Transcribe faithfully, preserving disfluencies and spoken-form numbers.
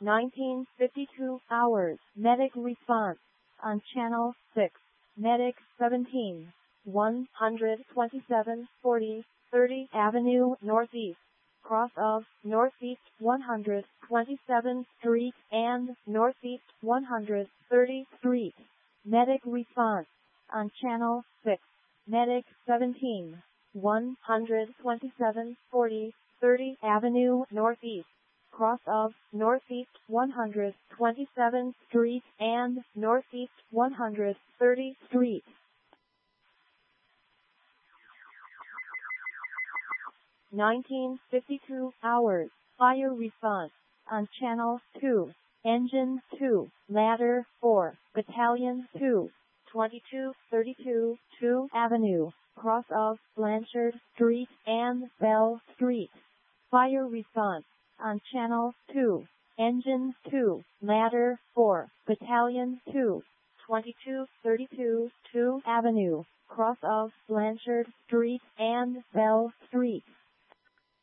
nineteen fifty-two hours. Medic response on channel six. Medic seventeen, one twenty-seven forty, thirty Avenue Northeast, cross of Northeast one hundred twenty-seventh Street and Northeast one hundred thirtieth Street. Medic response on channel six. Medic seventeen, one twenty-seven forty, thirty Avenue Northeast, cross of Northeast one hundred twenty-seventh Street and Northeast one hundred thirtieth Street. nineteen fifty-two hours. Fire response on channel two. Engine two, ladder four, battalion two, twenty-two thirty-two, two Avenue, cross of Blanchard Street and Bell Street. Fire response on channel two. Engine two, ladder four, battalion two, twenty-two thirty-two, two Avenue, cross of Blanchard Street and Bell Street.